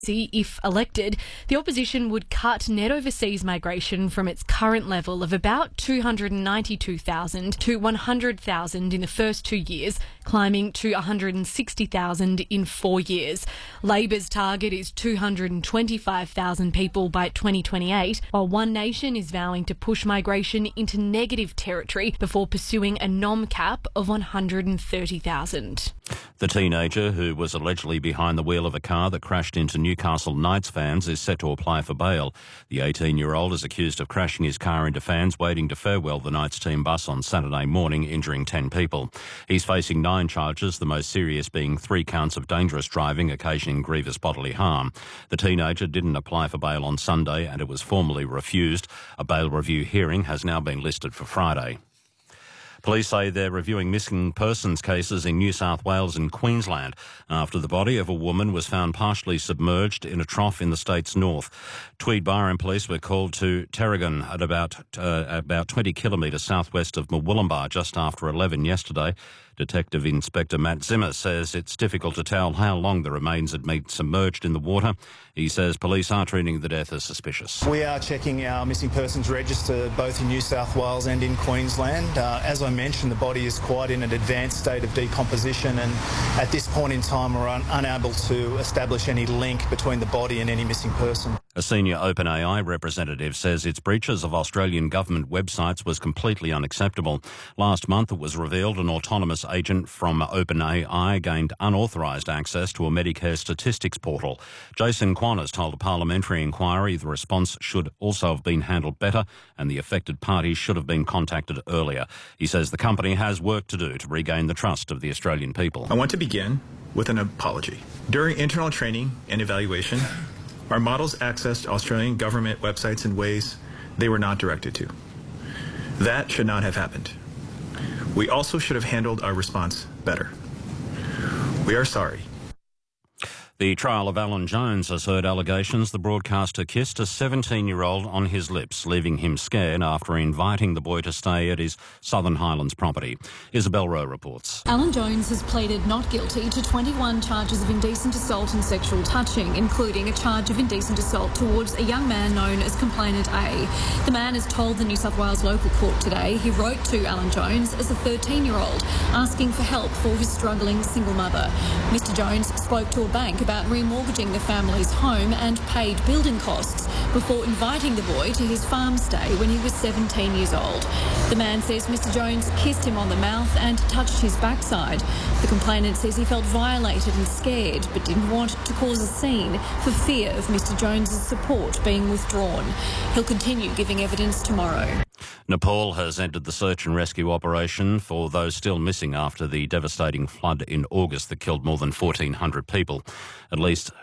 If elected, the opposition would cut net overseas migration from its current level of about 292,000 to 100,000 in the first 2 years, climbing to 160,000 in 4 years. Labor's target is 225,000 people by 2028, while One Nation is vowing to push migration into negative territory before pursuing a NOM cap of 130,000. The teenager who was allegedly behind the wheel of a car that crashed into Newcastle Knights fans is set to apply for bail. The 18-year-old is accused of crashing his car into fans waiting to farewell the Knights team bus on Saturday morning, injuring 10 people. He's facing 9 charges, the most serious being 3 counts of dangerous driving occasioning grievous bodily harm. The teenager didn't apply for bail on Sunday and it was formally refused. A bail review hearing has now been listed for Friday. Police say they're reviewing missing persons cases in New South Wales and Queensland after the body of a woman was found partially submerged in a trough in the state's north. Tweed Byron police were called to Terrigan at about 20 kilometres southwest of Murwillumbah just after 11 yesterday. Detective Inspector Matt Zimmer says it's difficult to tell how long the remains had been submerged in the water. He says police are treating the death as suspicious. We are checking our missing persons register both in New South Wales and in Queensland. As I mentioned, the body is quite in an advanced state of decomposition, and at this point in time we're unable to establish any link between the body and any missing person. A senior OpenAI representative says its breaches of Australian government websites was completely unacceptable. Last month it was revealed an autonomous agent from OpenAI gained unauthorised access to a Medicare statistics portal. Jason Kwan has told a parliamentary inquiry the response should also have been handled better and the affected parties should have been contacted earlier. He says the company has work to do to regain the trust of the Australian people. I want to begin with an apology. During internal training and evaluation, our models accessed Australian government websites in ways they were not directed to. That should not have happened. We also should have handled our response better. We are sorry. The trial of Alan Jones has heard allegations the broadcaster kissed a 17-year-old on his lips, leaving him scared after inviting the boy to stay at his Southern Highlands property. Isabel Rowe reports. Alan Jones has pleaded not guilty to 21 charges of indecent assault and sexual touching, including a charge of indecent assault towards a young man known as Complainant A. The man has told the New South Wales local court today he wrote to Alan Jones as a 13-year-old, asking for help for his struggling single mother. Mr Jones spoke to a bank about remortgaging the family's home and paid building costs before inviting the boy to his farm stay when he was 17 years old. The man says Mr Jones kissed him on the mouth and touched his backside. The complainant says he felt violated and scared but didn't want to cause a scene for fear of Mr Jones's support being withdrawn. He'll continue giving evidence tomorrow. Nepal has ended the search and rescue operation for those still missing after the devastating flood in August that killed more than 1,400 people. At least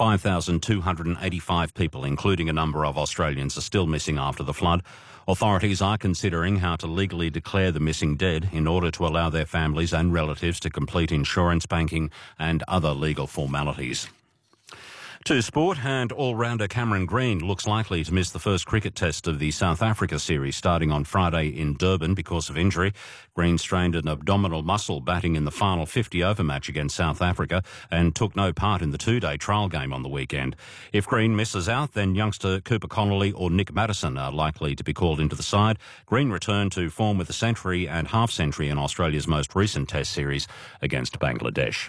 5,285 people, including a number of Australians, are still missing after the flood. Authorities are considering how to legally declare the missing dead in order to allow their families and relatives to complete insurance, banking and other legal formalities. To sport, and all-rounder Cameron Green looks likely to miss the first cricket test of the South Africa series starting on Friday in Durban because of injury. Green strained an abdominal muscle batting in the final 50-over match against South Africa and took no part in the 2-day trial game on the weekend. If Green misses out, then youngster Cooper Connolly or Nick Maddison are likely to be called into the side. Green returned to form with a century and half-century in Australia's most recent test series against Bangladesh.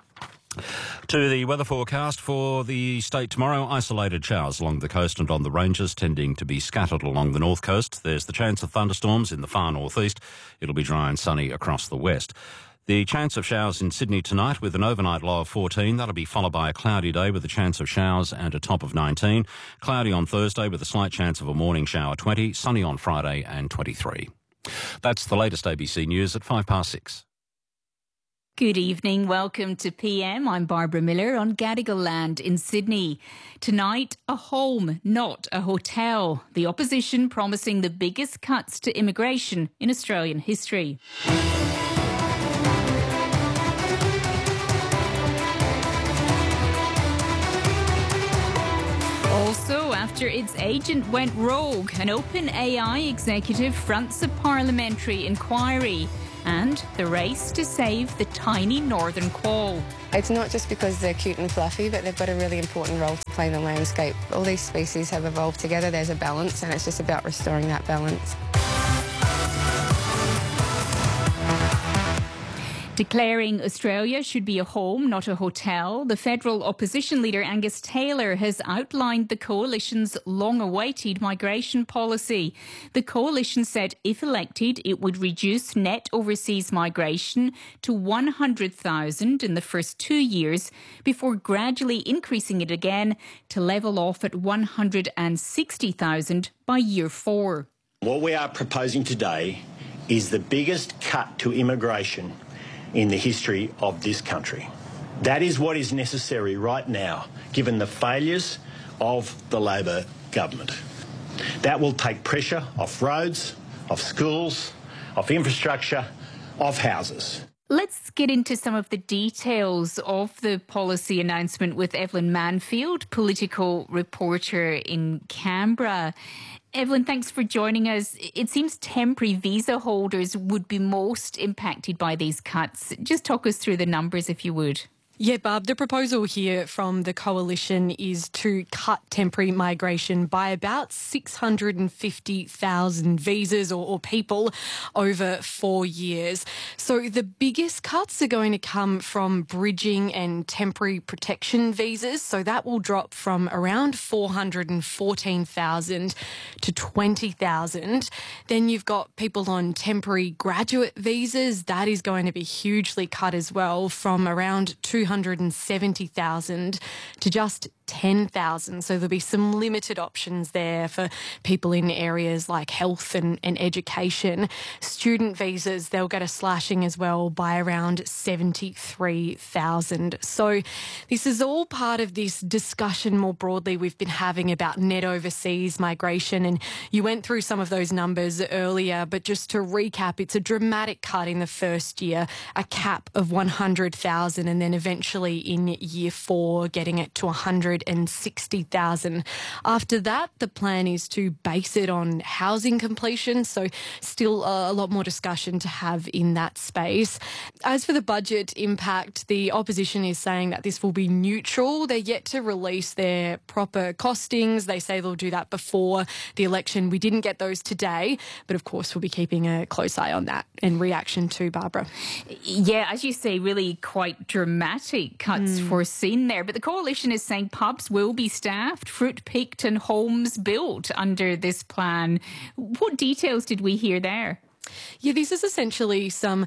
To the weather forecast for the state tomorrow, isolated showers along the coast and on the ranges, tending to be scattered along the north coast. There's the chance of thunderstorms in the far northeast. It'll be dry and sunny across the west. The chance of showers in Sydney tonight with an overnight low of 14. That'll be followed by a cloudy day with a chance of showers and a top of 19. Cloudy on Thursday with a slight chance of a morning shower, 20. Sunny on Friday and 23. That's the latest ABC News at 6:05. Good evening. Welcome to PM. I'm Barbara Miller on Gadigal land in Sydney. Tonight, a home, not a hotel. The opposition promising the biggest cuts to immigration in Australian history. Also, after its agent went rogue, an OpenAI executive fronts a parliamentary inquiry. and the race to save the tiny northern quoll. It's not just because they're cute and fluffy, but they've got a really important role to play in the landscape. All these species have evolved together. There's a balance, and it's just about restoring that balance. Declaring Australia should be a home, not a hotel, the federal opposition leader Angus Taylor has outlined the coalition's long-awaited migration policy. The coalition said if elected, it would reduce net overseas migration to 100,000 in the first 2 years before gradually increasing it again to level off at 160,000 by year 4. What we are proposing today is the biggest cut to immigration in the history of this country. That is what is necessary right now, given the failures of the Labor government. That will take pressure off roads, off schools, off infrastructure, off houses. Let's get into some of the details of the policy announcement with Evelyn Manfield, political reporter in Canberra. Evelyn, thanks for joining us. It seems temporary visa holders would be most impacted by these cuts. Just talk us through the numbers, if you would. Yeah, Barb, the proposal here from the coalition is to cut temporary migration by about 650,000 visas or people over 4 years. So the biggest cuts are going to come from bridging and temporary protection visas. So that will drop from around 414,000 to 20,000. Then you've got people on temporary graduate visas. That is going to be hugely cut as well, from around 270,000 to just 10,000. So there'll be some limited options there for people in areas like health and education. Student visas, they'll get a slashing as well by around 73,000. So this is all part of this discussion more broadly we've been having about net overseas migration. And you went through some of those numbers earlier, but just to recap, it's a dramatic cut in the first year, a cap of 100,000, and then eventually in year 4 getting it to 160,000. After that, the plan is to base it on housing completion, so still a lot more discussion to have in that space. As for the budget impact, the opposition is saying that this will be neutral. They're yet to release their proper costings. They say they'll do that before the election. We didn't get those today, but of course we'll be keeping a close eye on that and reaction to Barbara. Yeah, as you say, really quite dramatic cuts foreseen there. But the coalition is saying pubs will be staffed, fruit picked and homes built under this plan. What details did we hear there? Yeah, this is essentially some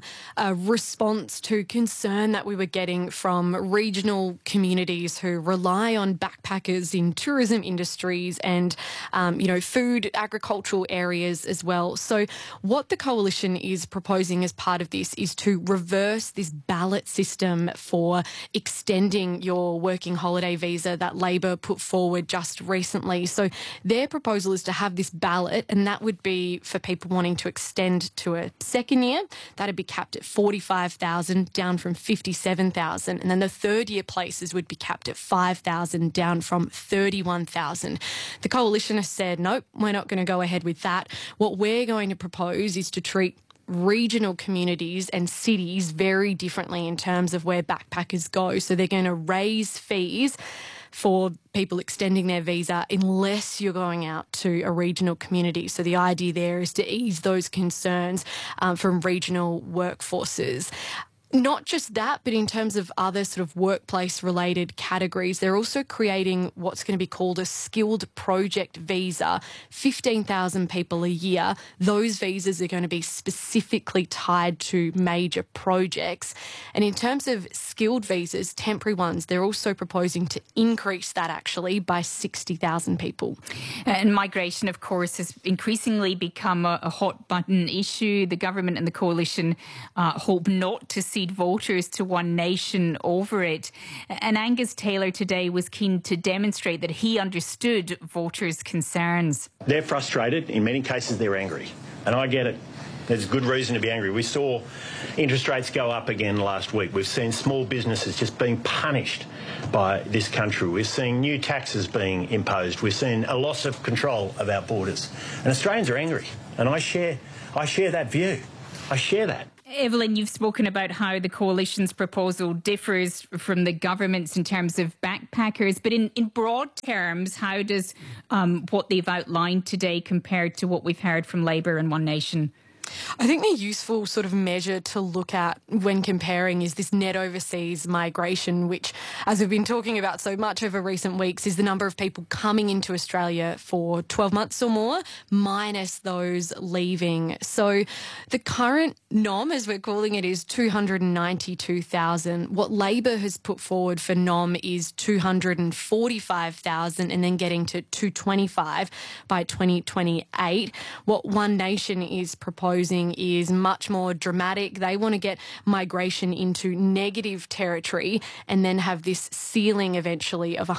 response to concern that we were getting from regional communities who rely on backpackers in tourism industries and, food, agricultural areas as well. So what the coalition is proposing as part of this is to reverse this ballot system for extending your working holiday visa that Labor put forward just recently. So their proposal is to have this ballot, and that would be for people wanting to extend to a second year. That'd be capped at 45,000, down from 57,000. And then the third year places would be capped at 5,000, down from 31,000. The coalition has said, nope, we're not going to go ahead with that. What we're going to propose is to treat regional communities and cities very differently in terms of where backpackers go. So they're going to raise fees for people extending their visa unless you're going out to a regional community. So the idea there is to ease those concerns from regional workforces. Not just that, but in terms of other sort of workplace-related categories, they're also creating what's going to be called a skilled project visa, 15,000 people a year. Those visas are going to be specifically tied to major projects. And in terms of skilled visas, temporary ones, they're also proposing to increase that actually by 60,000 people. And migration, of course, has increasingly become a hot-button issue. The government and the coalition hope not to see voters to one nation over it. And Angus Taylor today was keen to demonstrate that he understood voters' concerns. They're frustrated. In many cases, they're angry. And I get it. There's good reason to be angry. We saw interest rates go up again last week. We've seen small businesses just being punished by this country. We're seeing new taxes being imposed. We're seeing a loss of control of our borders. And Australians are angry. And I share that view. I share that. Evelyn, you've spoken about how the coalition's proposal differs from the government's in terms of backpackers, but in broad terms, how does what they've outlined today compare to what we've heard from Labor and One Nation? I think the useful sort of measure to look at when comparing is this net overseas migration, which, as we've been talking about so much over recent weeks, is the number of people coming into Australia for 12 months or more, minus those leaving. So the current NOM, as we're calling it, is 292,000. What Labor has put forward for NOM is 245,000 and then getting to 225 by 2028. What One Nation is proposing is much more dramatic. They want to get migration into negative territory and then have this ceiling eventually of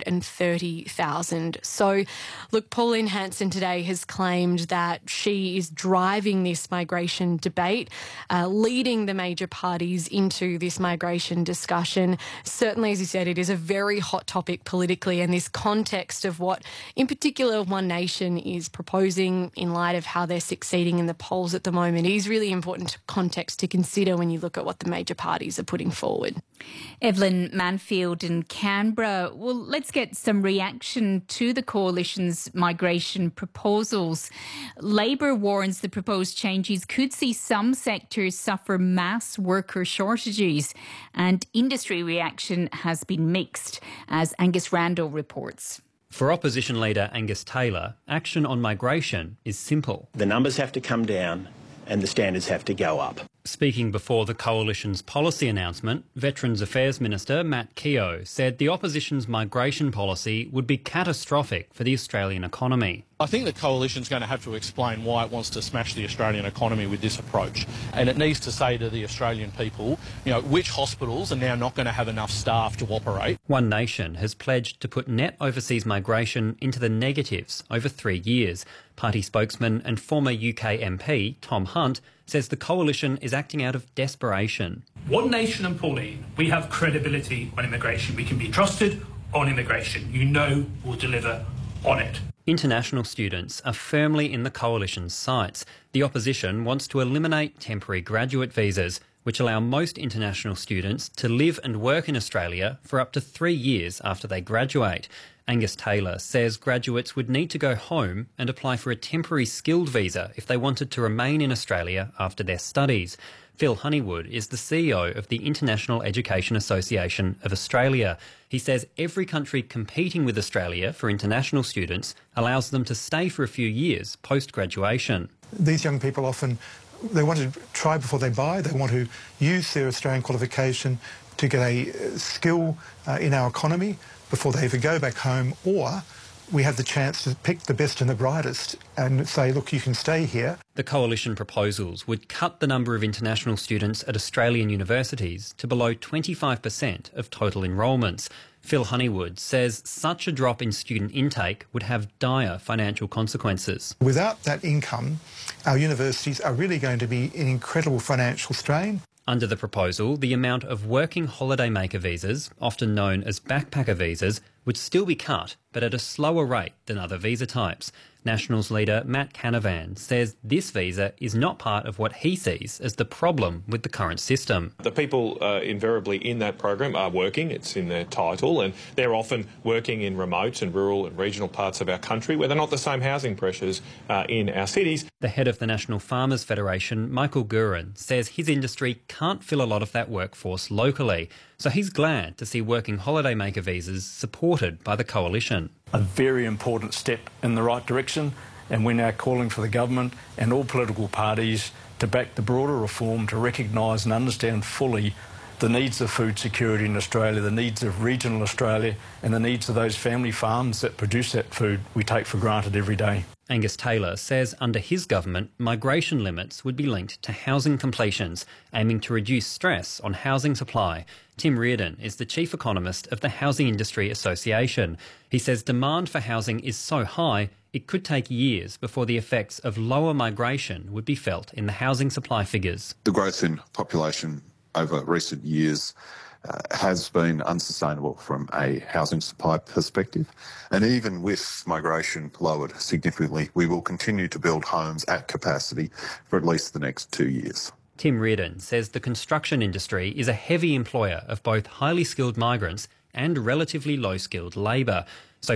130,000. So, look, Pauline Hanson today has claimed that she is driving this migration debate, leading the major parties into this migration discussion. Certainly, as you said, it is a very hot topic politically, and this context of what, in particular, One Nation is proposing in light of how they're succeeding in the polls at the moment is really important context to consider when you look at what the major parties are putting forward. Evelyn Manfield in Canberra. Well, let's get some reaction to the coalition's migration proposals. Labor warns the proposed changes could see some sectors suffer mass worker shortages, and industry reaction has been mixed, as Angus Randall reports. For opposition leader Angus Taylor, action on migration is simple. The numbers have to come down and the standards have to go up. Speaking before the Coalition's policy announcement, Veterans Affairs Minister Matt Keogh said the opposition's migration policy would be catastrophic for the Australian economy. I think the Coalition's going to have to explain why it wants to smash the Australian economy with this approach. And it needs to say to the Australian people, which hospitals are now not going to have enough staff to operate. One Nation has pledged to put net overseas migration into the negatives over 3 years. Party spokesman and former UK MP Tom Hunt says the Coalition is acting out of desperation. One Nation and Pauline, we have credibility on immigration. We can be trusted on immigration. We'll deliver on it. International students are firmly in the Coalition's sights. The opposition wants to eliminate temporary graduate visas, which allow most international students to live and work in Australia for up to 3 years after they graduate. Angus Taylor says graduates would need to go home and apply for a temporary skilled visa if they wanted to remain in Australia after their studies. Phil Honeywood is the CEO of the International Education Association of Australia. He says every country competing with Australia for international students allows them to stay for a few years post-graduation. These young people often, they want to try before they buy. They want to use their Australian qualification to get a skill in our economy before they either go back home, or we have the chance to pick the best and the brightest and say, look, you can stay here. The Coalition proposals would cut the number of international students at Australian universities to below 25% of total enrolments. Phil Honeywood says such a drop in student intake would have dire financial consequences. Without that income, our universities are really going to be in incredible financial strain. Under the proposal, the amount of working holidaymaker visas, often known as backpacker visas, would still be cut, but at a slower rate than other visa types. Nationals leader Matt Canavan says this visa is not part of what he sees as the problem with the current system. The people invariably in that program are working, it's in their title, and they're often working in remote and rural and regional parts of our country where they're not the same housing pressures in our cities. The head of the National Farmers Federation, Michael Gurin, says his industry can't fill a lot of that workforce locally, so he's glad to see working holidaymaker visas supported by the Coalition. A very important step in the right direction, and we're now calling for the government and all political parties to back the broader reform to recognise and understand fully the needs of food security in Australia, the needs of regional Australia and the needs of those family farms that produce that food we take for granted every day. Angus Taylor says under his government, migration limits would be linked to housing completions, aiming to reduce stress on housing supply. Tim Reardon is the chief economist of the Housing Industry Association. He says demand for housing is so high, it could take years before the effects of lower migration would be felt in the housing supply figures. The growth in population over recent years has been unsustainable from a housing supply perspective. And even with migration lowered significantly, we will continue to build homes at capacity for at least the next 2 years. Tim Reardon says the construction industry is a heavy employer of both highly skilled migrants and relatively low-skilled labour.